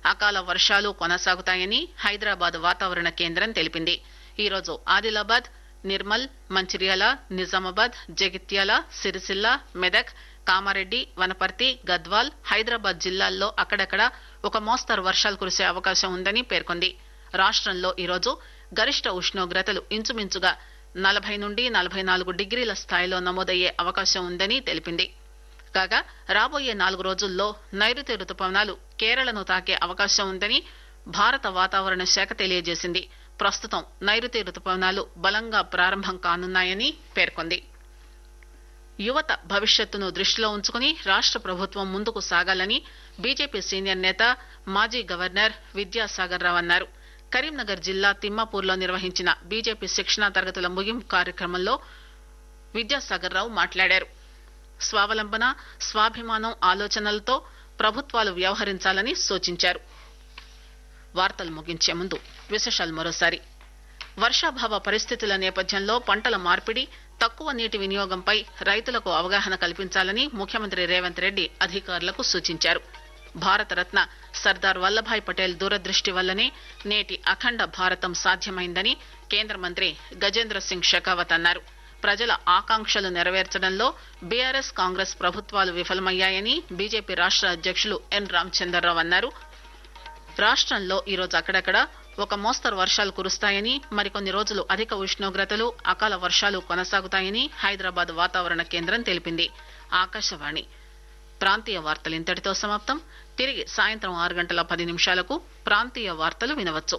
అకాల వర్షాలు కొనసాగుతాయని హైదరాబాద్ వాతావరణ కేంద్రం తెలిపింది. ఈరోజు ఆదిలాబాద్, నిర్మల్, మంచిర్యాల, నిజామాబాద్, జగిత్యాల, సిరిసిల్ల, మెదక్, కామారెడ్డి, వనపర్తి, గద్వాల్, హైదరాబాద్ జిల్లాల్లో అక్కడక్కడ ఒక మోస్తరు వర్షాలు కురిసే అవకాశం ఉందని పేర్కొంది. రాష్టంలో ఈరోజు గరిష్ట ఉష్ణోగ్రతలు ఇంచుమించుగా 40 నుండి 44 డిగ్రీల స్థాయిలో నమోదయ్యే అవకాశం ఉందని తెలిపింది. కాగా రాబోయే 4 రోజుల్లో నైరుతి రుతుపవనాలు కేరళను తాకే అవకాశం ఉందని భారత వాతావరణ శాఖ తెలియజేసింది. ప్రస్తుతం నైరుతి రుతుపవనాలు బలంగా ప్రారంభం కానున్నాయని పేర్కొంది. యువత భవిష్యత్తును దృష్టిలో ఉంచుకుని రాష్ట ప్రభుత్వం ముందుకు సాగాలని బీజేపీ సీనియర్ నేత మాజీ గవర్నర్ విద్యాసాగర్ రావు అన్నారు. కరీంనగర్ జిల్లా తిమ్మాపూర్లో నిర్వహించిన బీజేపీ శిక్షణా తరగతుల ముగింపు కార్యక్రమంలో విద్యాసాగర్ రావు మాట్లాడారు. స్వావలంబన, స్వాభిమానం ఆలోచనలతో ప్రభుత్వాలు వ్యవహరించాలని సూచించారు. వార్తలు ముగించే ముందు విశేషాలు మరోసారి. వర్షాభావ పరిస్థితుల నేపథ్యంలో పంటల మార్పిడి, తక్కువ నీటి వినియోగంపై రైతులకు అవగాహన కల్పించాలని ముఖ్యమంత్రి రేవంత్ రెడ్డి అధికారులకు సూచించారు. భారతరత్న సర్దార్ వల్లభాయ్ పటేల్ దూరదృష్టి వల్లనే నేటి అఖండ భారతం సాధ్యమైందని కేంద్ర మంత్రి గజేంద్ర సింగ్ షెకావత్ అన్నారు. ప్రజల ఆకాంక్షలు నెరవేర్చడంలో బీఆర్ఎస్, కాంగ్రెస్ ప్రభుత్వాలు విఫలమయ్యాయని బీజేపీ రాష్ట అధ్యక్షులు ఎన్ రామచంద్రరావు అన్నారు. రాష్టంలో ఈరోజు అక్కడక్కడ ఒక మోస్తరు వర్షాలు కురుస్తాయని, మరికొన్ని రోజులు అధిక ఉష్ణోగ్రతలు, అకాల వర్షాలు కొనసాగుతాయని హైదరాబాద్ వాతావరణ కేంద్రం తెలిపింది. ఆకాశవాణి ప్రాంతీయ వార్తలు ఇంతటితో సమాప్తం. తిరిగి సాయంత్రం 6:10 ప్రాంతీయ వార్తలు వినవచ్చు.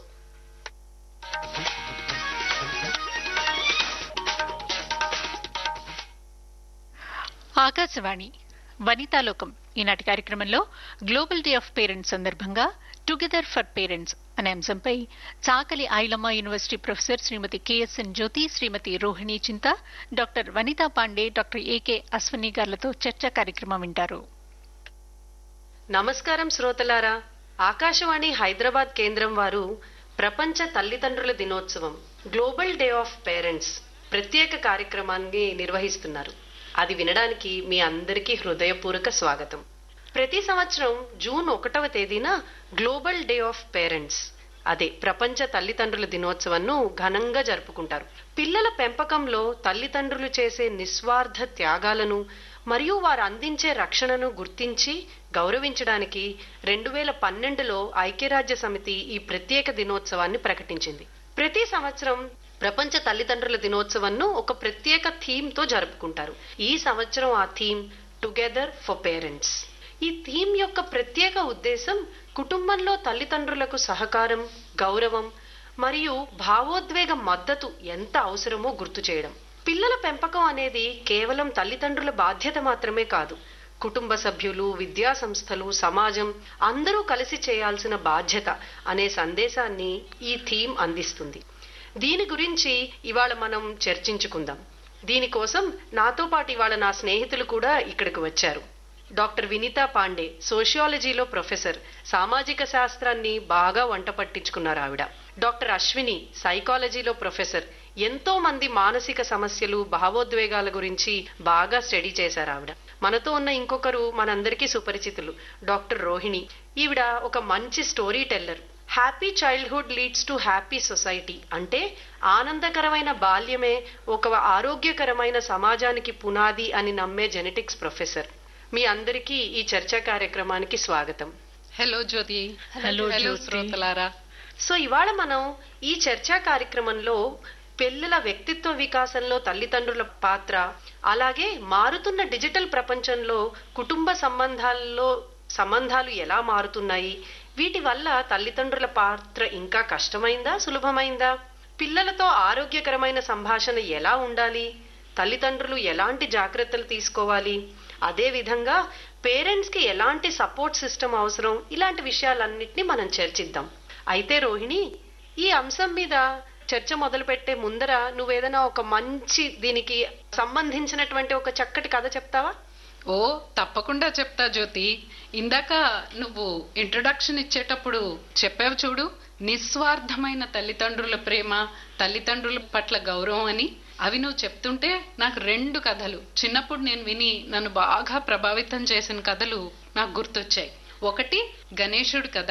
ఆకాశవాణి వనితాలోకం ఈనాటి కార్యక్రమంలో గ్లోబల్ డే ఆఫ్ పేరెంట్స్ సందర్భంగా టుగెదర్ ఫర్ పేరెంట్స్ అనే అంశంపై చాకలి ఐలమ్మ యూనివర్సిటీ ప్రొఫెసర్ శ్రీమతి కెఎస్ఎన్ జ్యోతి, శ్రీమతి రోహిణి చింత, doctor Vanitha Pandey, doctor AK Ashwini గార్లతో చర్చా కార్యక్రమం వింటారు. నమస్కారం శ్రోతలారా. ఆకాశవాణి హైదరాబాద్ కేంద్రం వారు ప్రపంచ తల్లిదండ్రుల దినోత్సవం గ్లోబల్ డే ఆఫ్ పేరెంట్స్ ప్రత్యేక కార్యక్రమాన్ని నిర్వహిస్తున్నారు. అది వినడానికి మీ అందరికీ హృదయపూర్వక స్వాగతం. ప్రతి సంవత్సరం జూన్ 1వ తేదీన గ్లోబల్ డే ఆఫ్ పేరెంట్స్, అదే ప్రపంచ తల్లిదండ్రుల దినోత్సవంను ఘనంగా జరుపుకుంటారు. పిల్లల పెంపకంలో తల్లిదండ్రులు చేసే నిస్వార్థ త్యాగాలను మరియు వారు అందించే రక్షణను గుర్తించి గౌరవించడానికి 2012లో ఐక్యరాజ్య సమితి ఈ ప్రత్యేక దినోత్సవాన్ని ప్రకటించింది. ప్రతి సంవత్సరం ప్రపంచ తల్లిదండ్రుల దినోత్సవంను ఒక ప్రత్యేక థీమ్ తో జరుపుకుంటారు. ఈ సంవత్సరం ఆ థీమ్ టుగెదర్ ఫర్ పేరెంట్స్. ఈ థీమ్ యొక్క ప్రత్యేక ఉద్దేశం కుటుంబంలో తల్లిదండ్రులకు సహకారం, గౌరవం మరియు భావోద్వేగ మద్దతు ఎంత అవసరమో గుర్తు చేయడం. పిల్లల పెంపకం అనేది కేవలం తల్లిదండ్రుల బాధ్యత మాత్రమే కాదు, కుటుంబ సభ్యులు, విద్యా సంస్థలు, సమాజం అందరూ కలిసి చేయాల్సిన బాధ్యత అనే సందేశాన్ని ఈ థీమ్ అందిస్తుంది. దీని గురించి ఇవాళ మనం చర్చించుకుందాం. దీనికోసం నాతో పాటు ఇవాళ నా స్నేహితులు కూడా ఇక్కడికి వచ్చారు. డాక్టర్ వినీతా పాండే సోషియాలజీలో ప్రొఫెసర్, సామాజిక శాస్త్రాన్ని బాగా వంట పట్టించుకున్నారు ఆవిడ. డాక్టర్ అశ్విని సైకాలజీలో ప్రొఫెసర్, ఎంతో మంది మానసిక సమస్యలు, భావోద్వేగాల గురించి బాగా స్టడీ చేశారు ఆవిడ. మనతో ఉన్న ఇంకొకరు మనందరికీ సుపరిచితులు, డాక్టర్ రోహిణి. ఈవిడ ఒక మంచి story teller. Happy childhood leads to happy society అంటే ఆనందకరమైన బాల్యమే ఒక ఆరోగ్యకరమైన సమాజానికి పునాది అని నమ్మే జెనెటిక్స్ ప్రొఫెసర్. మీ అందరికీ ఈ చర్చా కార్యక్రమానికి స్వాగతం. హలో జ్యోతి. హలో శ్రోతలారా. సో ఇవాళ మనం ఈ చర్చా కార్యక్రమంలో పిల్లల వ్యక్తిత్వ వికాసంలో తల్లిదండ్రుల పాత్ర, అలాగే మారుతున్న డిజిటల్ ప్రపంచంలో కుటుంబ సంబంధాలు ఎలా మారుతున్నాయి, వీటి వల్ల తల్లిదండ్రుల పాత్ర ఇంకా కష్టమైందా, సులభమైందా, పిల్లలతో ఆరోగ్యకరమైన సంభాషణ ఎలా ఉండాలి, తల్లిదండ్రులు ఎలాంటి జాగ్రత్తలు తీసుకోవాలి, అదే విధంగా పేరెంట్స్ కి ఎలాంటి సపోర్ట్ సిస్టమ్ అవసరం, ఇలాంటి విషయాలన్నింటినీ మనం చర్చిద్దాం. అయితే రోహిణి, ఈ అంశం మీద చర్చ మొదలు పెట్టే ముందర నువ్వేదైనా ఒక మంచి దీనికి సంబంధించినటువంటి ఒక చక్కటి కథ చెప్తావా? ఓ తప్పకుండా చెప్తా జ్యోతి. ఇందాక నువ్వు ఇంట్రొడక్షన్ ఇచ్చేటప్పుడు చెప్పావు చూడు, నిస్వార్థమైన తల్లిదండ్రుల ప్రేమ, తల్లిదండ్రుల పట్ల గౌరవం అని. అవి నువ్వు చెప్తుంటే నాకు 2 కథలు చిన్నప్పుడు నేను విని నన్ను బాగా ప్రభావితం చేసిన కథలు నాకు గుర్తొచ్చాయి. ఒకటి గణేశుడి కథ,